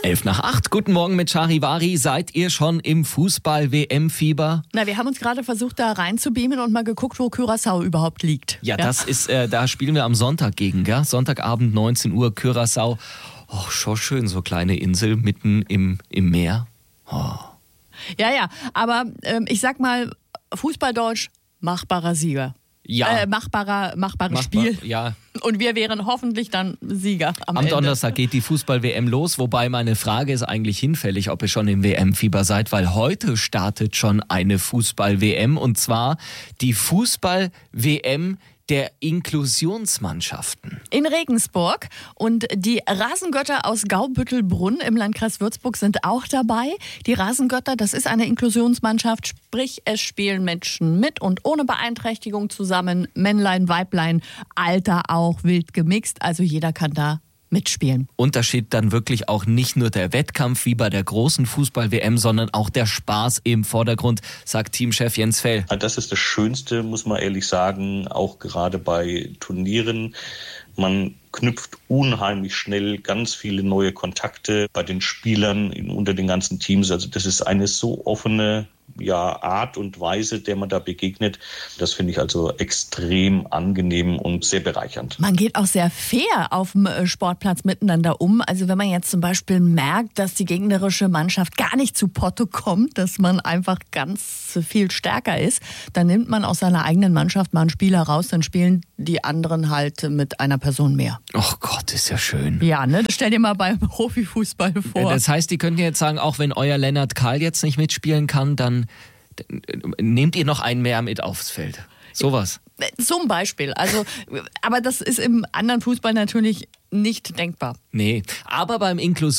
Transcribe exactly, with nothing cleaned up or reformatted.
Elf nach acht. Guten Morgen mit Charivari. Seid ihr schon im Fußball-W M-Fieber? Na, wir haben uns gerade versucht, da reinzubeamen und mal geguckt, wo Curaçao überhaupt liegt. Ja, ja? das ist, äh, da spielen wir am Sonntag gegen, gell? Sonntagabend, neunzehn Uhr, Curaçao. Oh, schon schön, so kleine Insel mitten im, im Meer. Oh. Ja, ja, aber ähm, ich sag mal, Fußballdeutsch, machbarer Sieger. Ja. Äh, machbarer, machbares Machbar, Spiel. Ja. Und wir wären hoffentlich dann Sieger am, Am Ende. Donnerstag geht die Fußball-W M los, wobei meine Frage ist eigentlich hinfällig, ob ihr schon im W M-Fieber seid, weil heute startet schon eine Fußball-W M und zwar die Fußball-W M der Inklusionsmannschaften. In Regensburg, und die Rasengötter aus Gaubüttelbrunn im Landkreis Würzburg sind auch dabei. Die Rasengötter, das ist eine Inklusionsmannschaft, sprich es spielen Menschen mit und ohne Beeinträchtigung zusammen, Männlein, Weiblein, Alter auch wild gemixt, also jeder kann da mitspielen. Und da steht dann wirklich auch nicht nur der Wettkampf wie bei der großen Fußball-W M, sondern auch der Spaß im Vordergrund, sagt Teamchef Jens Fell. Das ist das Schönste, muss man ehrlich sagen, auch gerade bei Turnieren. Man knüpft unheimlich schnell ganz viele neue Kontakte bei den Spielern unter den ganzen Teams. Also das ist eine so offene ja, Art und Weise, der man da begegnet. Das finde ich also extrem angenehm und sehr bereichernd. Man geht auch sehr fair auf dem Sportplatz miteinander um. Also wenn man jetzt zum Beispiel merkt, dass die gegnerische Mannschaft gar nicht zu Potte kommt, dass man einfach ganz viel stärker ist, dann nimmt man aus seiner eigenen Mannschaft mal einen Spieler raus, dann spielen die anderen halt mit einer Person mehr. Ach Gott, ist ja schön. Ja, ne? Das stell dir mal beim Profifußball vor. Das heißt, die könnten jetzt sagen, auch wenn euer Lennart Kahl jetzt nicht mitspielen kann, dann nehmt ihr noch einen mehr mit aufs Feld. Sowas. Zum Beispiel. Also, aber das ist im anderen Fußball natürlich nicht denkbar. Nee, aber beim Inklusion